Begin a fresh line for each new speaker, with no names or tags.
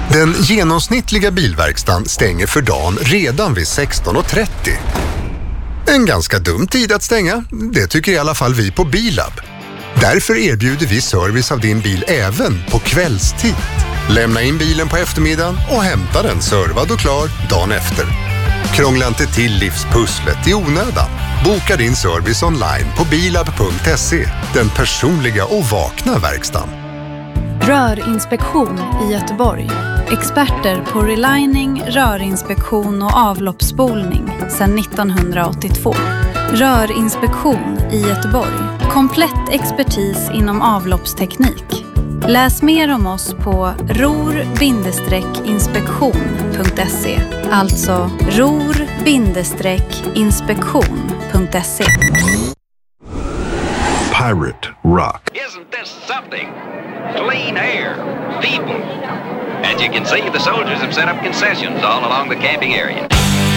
Den genomsnittliga bilverkstan stänger för dagen redan vid 16:30. En ganska dum tid att stänga, det tycker i alla fall vi på Bilab. Därför erbjuder vi service av din bil även på kvällstid. Lämna in bilen på eftermiddagen och hämta den servad och klar dagen efter. Krångla inte till livspusslet i onödan. Boka din service online på bilab.se. Den personliga och vakna verkstan.
Rörinspektion i Göteborg. Experter på relining, rörinspektion och avloppsspolning sedan 1982. Rörinspektion i Göteborg. Komplett expertis inom avloppsteknik. Läs mer om oss på ror-inspektion.se. Alltså ror-inspektion.se.
Pirate Rock.
Isn't this something? Clean air, people. And you can see the soldiers have set up concessions all along the camping area.